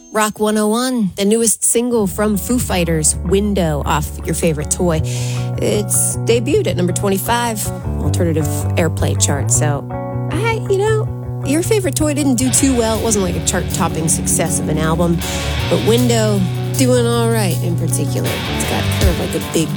Rock 101, the newest single from Foo Fighters, Window, off Your Favorite Toy. It's debuted at number 25, alternative airplay chart. So, Your Favorite Toy didn't do too well. It wasn't like a chart-topping success of an album. But Window, doing all right in particular. It's got kind of like a big